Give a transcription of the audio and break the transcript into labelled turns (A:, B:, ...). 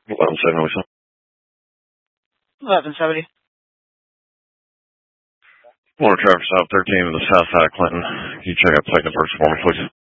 A: 1170.
B: 1170.
A: Motor traffic stop 13 to the south side of Clinton. Can you check out plate number for me, please?